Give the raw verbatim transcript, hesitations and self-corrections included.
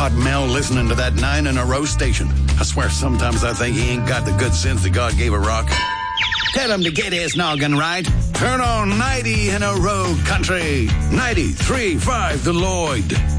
hot Mel listening to that nine in a row station. I swear sometimes I think he ain't got the good sense that God gave a rock. Tell him to get his noggin right. Turn on ninety in a row country. ninety-three point five The Lloyd.